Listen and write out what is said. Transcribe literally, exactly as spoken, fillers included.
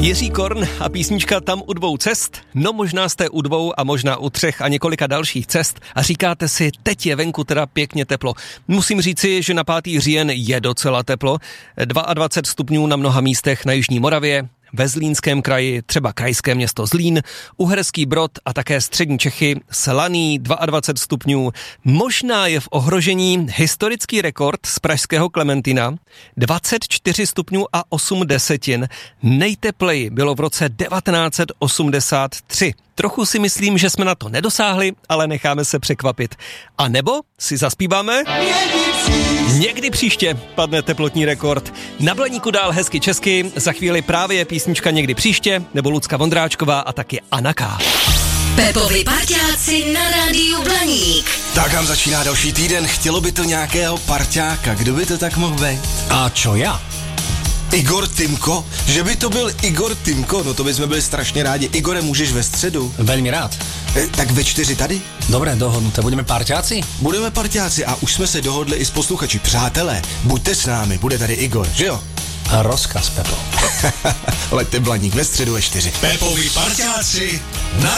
Jiří Korn a písnička Tam u dvou cest. No možná jste u dvou a možná u třech a několika dalších cest a říkáte si, teď je venku teda pěkně teplo. Musím říci, že na pátý říjen je docela teplo. dvacet dva stupňů na mnoha místech na jižní Moravě, ve Zlínském kraji třeba krajské město Zlín, Uherský Brod a také střední Čechy, slaný dvacet dva stupňů. Možná je v ohrožení historický rekord z pražského Klementina, dvacet čtyři stupňů a osm desetin. Nejtepleji bylo v roce devatenáct set osmdesát tři. Trochu si myslím, že jsme na to nedosáhli, ale necháme se překvapit. A nebo si zaspíváme? Někdy příště padne teplotní rekord. Na Blaníku dál hezky česky, za chvíli právě je písnička Někdy příště, nebo Lucka Vondráčková a taky Anna K. Pepovi parťáci na rádiu Blaník. Tak nám začíná další týden, chtělo by to nějakého parťáka, kdo by to tak mohl být? A čo já? Igor Timko? Že by to byl Igor Timko? No to bychom byli strašně rádi. Igore, můžeš ve středu? Velmi rád. E, tak ve čtyři tady? Dobre, dohodnuté. Budeme parťáci? Budeme parťáci a už jsme se dohodli i s posluchači. Přátelé, buďte s námi, bude tady Igor, že jo? A rozkaz, Pepo. Leďte Blaník ve středu ve čtyři. Pepovi parťáci na